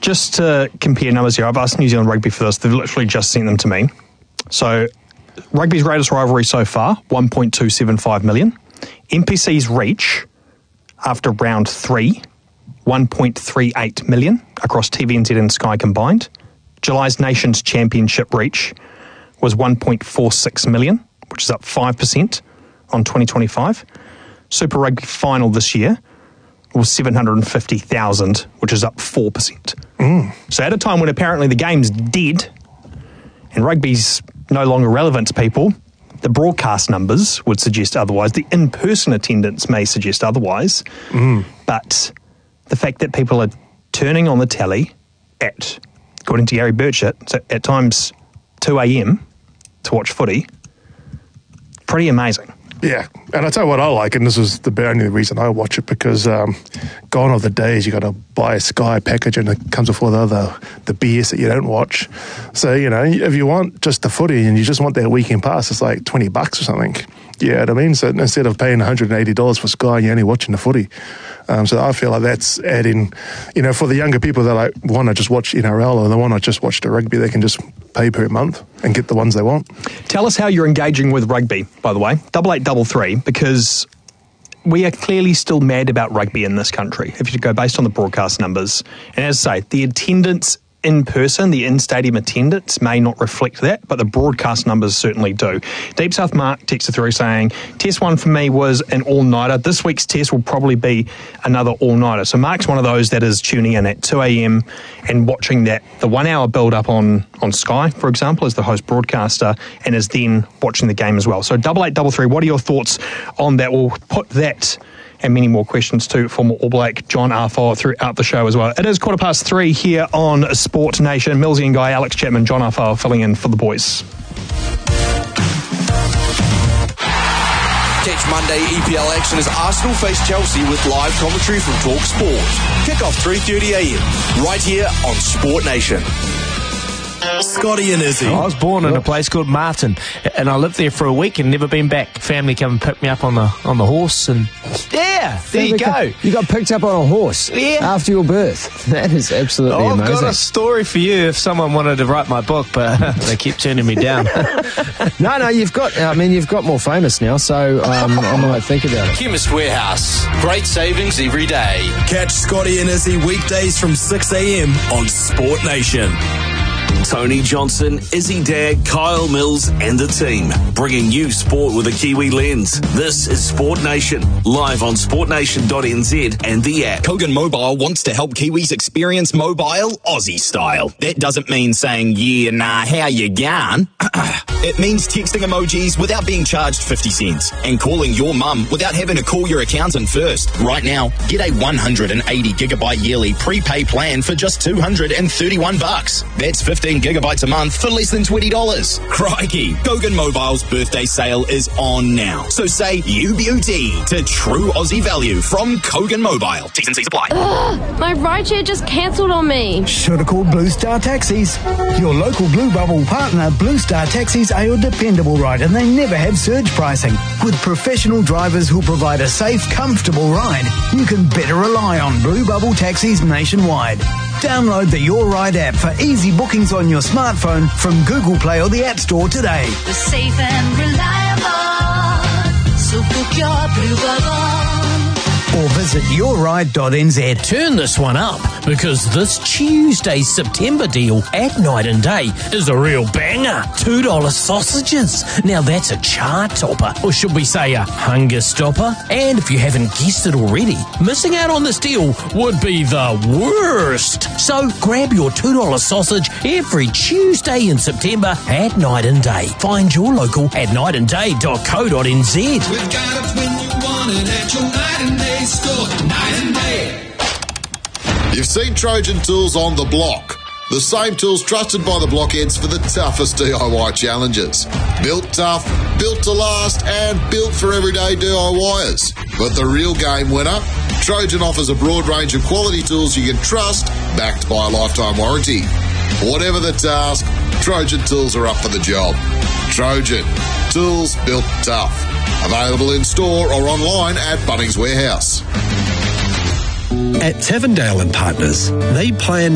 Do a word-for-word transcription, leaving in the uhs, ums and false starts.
just to compare numbers here, I've asked New Zealand Rugby for this. They've literally just sent them to me. So, rugby's greatest rivalry so far, one point two seven five million. N P C's reach after round three, one point three eight million across T V N Z and Sky combined. July's Nations Championship reach was one point four six million, which is up five percent on twenty twenty-five. Super Rugby final this year was seven hundred fifty thousand, which is up four percent. Mm. So at a time when apparently the game's dead and rugby's no longer relevant to people, the broadcast numbers would suggest otherwise. The in-person attendance may suggest otherwise. Mm. But the fact that people are turning on the telly at, according to Gary Burchett, so at times two a.m. to watch footy, pretty amazing. Yeah, and I tell you what I like, and this is the only reason I watch it, because um, gone are the days you got to buy a Sky package and it comes with all the other the B S that you don't watch. So, you know, if you want just the footy and you just want that weekend pass, it's like twenty bucks or something. You know what I mean? So instead of paying one hundred eighty dollars for Sky, you're only watching the footy. Um, so I feel like that's adding, you know, for the younger people that like want to just watch N R L or they want to just watch the rugby, they can just pay per month and get the ones they want. Tell us how you're engaging with rugby, by the way. Double eight, double three, because we are clearly still mad about rugby in this country, if you go based on the broadcast numbers. And as I say, the attendance in person, the in-stadium attendance may not reflect that, but the broadcast numbers certainly do. Deep South Mark texted through saying, test one for me was an all-nighter. This week's test will probably be another all-nighter. So Mark's one of those that is tuning in at two a.m. and watching that, the one-hour build-up on, on Sky, for example, as the host broadcaster, and is then watching the game as well. So double eight, double three, what are your thoughts on that? We'll put that and many more questions to former All Black John Arthur throughout the show as well. It is quarter past three here on Sport Nation. Millsy and Guy, Alex Chapman, John Arthur filling in for the boys. Catch Monday E P L action as Arsenal face Chelsea with live commentary from Talk Sport. Kick off three thirty a.m. right here on Sport Nation. Scotty and Izzy. I was born in a place called Martin, and I lived there for a week and never been back. Family come and pick me up on the on the horse, and yeah, there you go. You got picked up on a horse yeah. after your birth. That is absolutely oh, I've amazing. I've got a story for you if someone wanted to write my book, but they keep turning me down. no, no, you've got. I mean, you've got more famous now, so um, I might think about it. Chemist Warehouse, great savings every day. Catch Scotty and Izzy weekdays from six a.m. on Sport Nation. Tony Johnson, Izzy Dagg, Kyle Mills and the team, bringing you sport with a Kiwi lens. This is Sport Nation, live on sport nation dot n z and the app. Kogan Mobile wants to help Kiwis experience mobile Aussie style. That doesn't mean saying, yeah, nah, how you going? It means texting emojis without being charged fifty cents and calling your mum without having to call your accountant first. Right now, get a one hundred eighty gigabyte yearly prepay plan for just two hundred thirty-one bucks. That's fifteen gigabytes a month for less than twenty dollars. Crikey, Kogan Mobile's birthday sale is on now. So say U B U T to true Aussie value from Kogan Mobile. T's and C's apply. Ugh, my rideshare just cancelled on me. Should have called Blue Star Taxis. Your local Blue Bubble partner, Blue Star Taxis are your dependable ride, and they never have surge pricing. With professional drivers who provide a safe, comfortable ride, you can better rely on Blue Bubble Taxis nationwide. Download the Your Ride app for easy bookings on your smartphone from Google Play or the App Store today. We're safe and reliable, so book your Blue Bubble. Or visit your ride dot n z. Turn this one up, because this Tuesday's September deal at Night and Day is a real banger. two dollar sausages. Now that's a chart topper, or should we say a hunger stopper? And if you haven't guessed it already, missing out on this deal would be the worst. So grab your two dollar sausage every Tuesday in September at Night and Day. Find your local at night and day dot co dot n z. We've got it when you want it at your Night and Day store. Night and Day. You've seen Trojan Tools on the block. The same tools trusted by the blockheads for the toughest D I Y challenges. Built tough, built to last, and built for everyday D I Yers. But the real game winner? Trojan offers a broad range of quality tools you can trust, backed by a lifetime warranty. Whatever the task, Trojan Tools are up for the job. Trojan, tools built tough. Available in store or online at Bunnings Warehouse. At Tavendale and Partners, they plan